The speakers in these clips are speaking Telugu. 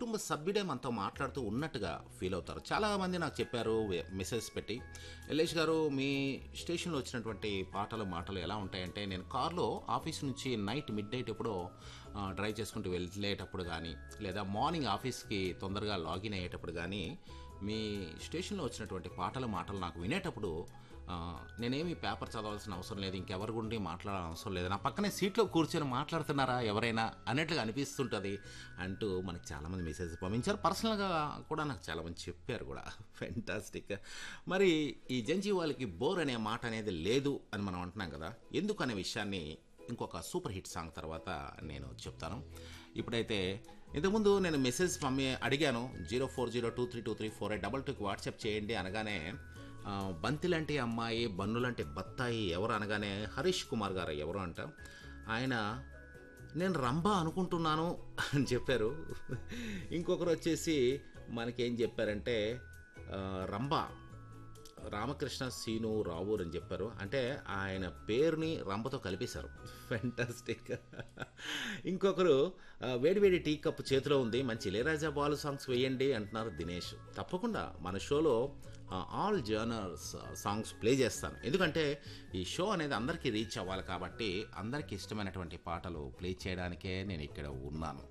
కుటుంబ సభ్యుడే మనతో మాట్లాడుతూ ఉన్నట్టుగా ఫీల్ అవుతారు. చాలామంది నాకు చెప్పారు మెసేజ్ పెట్టి, "ఎల్లేష్ గారు మీ స్టేషన్‌లో వచ్చినటువంటి పాటలు, మాటలు ఎలా ఉంటాయంటే నేను కార్‌లో ఆఫీస్ నుంచి నైట్ మిడ్‌నైట్ ఎప్పుడో డ్రైవ్ చేసుకుంటూ వెళ్ళేటప్పుడు గానీ, లేదా మార్నింగ్ ఆఫీస్‌కి తొందరగా లాగిన్ అయ్యేటప్పుడు గానీ, మీ స్టేషన్‌లో వచ్చినటువంటి పాటలు, మాటలు నాకు వినేటప్పుడు నేనేమి పేపర్ చదవాల్సిన అవసరం లేదు. ఇంకెవరి గురించి మాట్లాడాల్సిన అవసరం లేదు. నా పక్కనే సీట్‌లో కూర్చొని మాట్లాడుతున్నారా ఎవరైనా అన్నట్లుగా అనిపిస్తుంటది" అంటూ మనకు చాలామంది మెసేజ్ పంపించారు. పర్సనల్‌గా కూడా నాకు చాలామంది చెప్పారు కూడా. ఫెంటాస్టిక్. మరి ఈ జంజీవాలకి బోర్ అనే మాట అనేది లేదు అని మనం అంటున్నాం కదా! ఎందుకు అనే విషయాన్ని ఇంకొక సూపర్ హిట్ సాంగ్ తర్వాత నేను చెప్తాను. ఇప్పుడైతే ఇంతకుముందు నేను మెసేజ్ అడిగాను 0402323482కి వాట్సాప్ చేయండి అనగానే బంతిలాంటి అమ్మాయి, బన్నులాంటి బత్తాయి ఎవరు అనగానే హరీష్ కుమార్ గారు ఎవరు అంట. ఆయన నేను రంభ అనుకుంటున్నాను అని చెప్పారు. ఇంకొకరు వచ్చేసి మనకేం చెప్పారంటే రంభ రామకృష్ణ సీను రావూర్ అని చెప్పారు. అంటే ఆయన పేరుని రంభతో కలిపేశారు. ఫెంటాస్టిక్. ఇంకొకరు వేడివేడి టీ కప్ చేతిలో ఉంది, మంచి ఇళయరాజా బాలు సాంగ్స్ వేయండి అంటున్నారు దినేష్. తప్పకుండా మన షోలో ఆల్ జర్నర్స్ సాంగ్స్ ప్లే చేస్తాను. ఎందుకంటే ఈ షో అనేది అందరికీ రీచ్ అవ్వాలి కాబట్టి అందరికీ ఇష్టమైనటువంటి పాటలు ప్లే చేయడానికే నేను ఇక్కడ ఉన్నాను.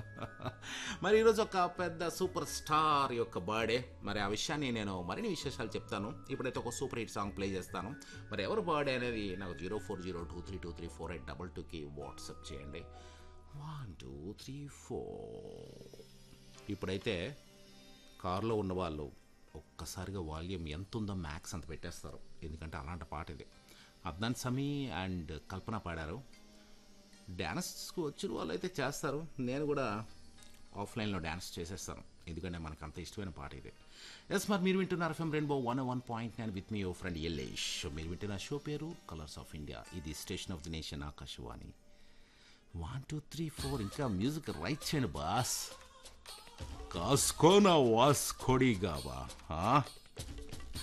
మరి ఈరోజు ఒక పెద్ద సూపర్ స్టార్ యొక్క బర్త్డే. మరి ఆ విషయాన్ని నేను మరిన్ని విశేషాలు చెప్తాను. ఇప్పుడైతే ఒక సూపర్ హిట్ సాంగ్ ప్లే చేస్తాను. మరి ఎవరు బర్త్డే అనేది నాకు 0402323482కి వాట్సాప్ చేయండి. 1 2 3 4. ఇప్పుడైతే కారులో ఉన్నవాళ్ళు ఒక్కసారిగా వాల్యూమ్ ఎంత ఉందో మ్యాక్స్ అంత పెట్టేస్తారు. ఎందుకంటే అలాంటి పాట ఇది. అద్నాన్ సమీ అండ్ కల్పన పాడారు. డ్యాన్స్కు వచ్చిన వాళ్ళు అయితే చేస్తారు. నేను కూడా ఆఫ్లైన్లో డ్యాన్స్ చేసేస్తాను. ఎందుకంటే మనకు అంత ఇష్టమైన పాట ఇది. ఎస్, మరి మీరు వింటున్నారు FM rainbow 101.9 with me your friend Yellesh. మీరు వింటున్న షో పేరు కలర్స్ ఆఫ్ ఇండియా. ఇది station of the nation Akashvani. 1 2 3 4. ఇంకా మ్యూజిక్ రైట్ చేయండి బాస్. కాస్కోనా వాస్ కొడిగావా.